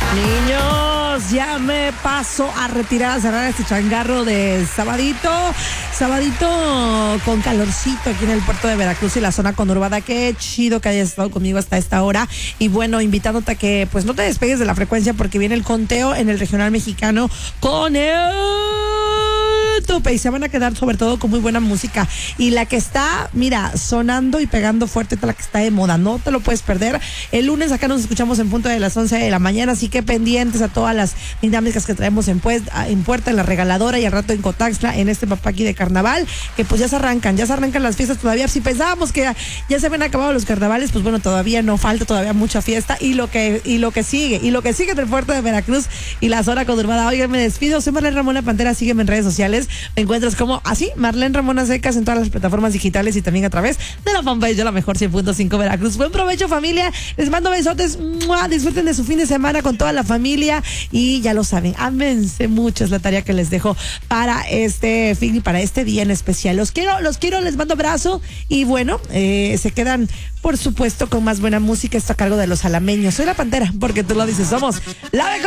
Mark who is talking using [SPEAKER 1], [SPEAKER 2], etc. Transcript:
[SPEAKER 1] Niños, ya me paso a retirar, a cerrar este changarro de sabadito con calorcito aquí en el puerto de Veracruz y la zona conurbada. Qué chido que hayas estado conmigo hasta esta hora. Y bueno, invitándote a que pues no te despegues de la frecuencia porque viene el conteo en el regional mexicano con el tope y se van a quedar sobre todo con muy buena música. Y la que está, mira, sonando y pegando fuerte, la que está de moda, no te lo puedes perder. El lunes acá nos escuchamos en punto de las 11 de la mañana, así que pendientes a todas las dinámicas que traemos en Puerta, en la Regaladora y al rato en Cotaxla, en este papaqui de carnaval, que pues ya se arrancan las fiestas todavía. Si pensábamos que ya se habían acabado los carnavales, pues bueno, todavía no, falta todavía mucha fiesta y lo que sigue del puerto de Veracruz y la zona conurbada. Oigan, me despido, soy Marlene Ramona Pantera, sígueme en redes sociales, me encuentras como así, Marlene Ramona Secas en todas las plataformas digitales y también a través de la fanpage de la mejor 100.5 Veracruz. Buen provecho, familia, les mando besotes, ¡mua! Disfruten de su fin de semana con toda la familia y ya lo saben, ámense mucho, es la tarea que les dejo para este fin y para este día en especial. Los quiero, les mando abrazo y bueno, se quedan por supuesto con más buena música, esto a cargo de los alameños. Soy la Pantera, porque tú lo dices, somos la mejor.